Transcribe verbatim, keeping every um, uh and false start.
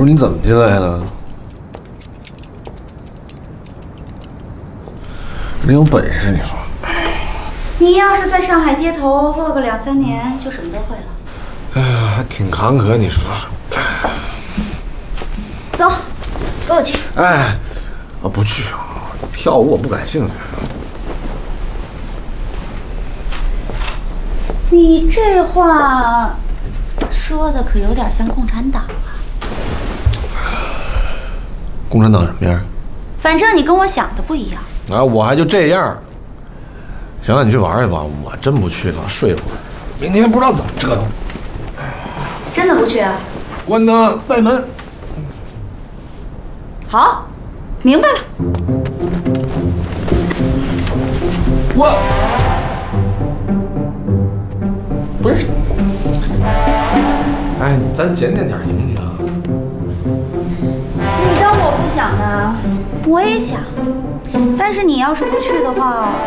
不是你怎么进来的？你有本事，你说。 你要是在上海街头饿个两三年，就什么都会了。 哎呀，还挺坎坷，你说说。 走，跟我去。 哎，我不去，跳舞我不感兴趣。 你这话说的可有点像共产党啊！ 共产党什么样？ 反正你跟我想的不一样。 啊，我还就这样。行了，你去玩去吧，我真不去了，睡会儿。明天不知道怎么折腾。 真的不去啊？ 关灯，带门。 好，明白了。 我不是，哎，咱检点点行不行？ 你当我不想呢？我也想，但是你要是不去的话。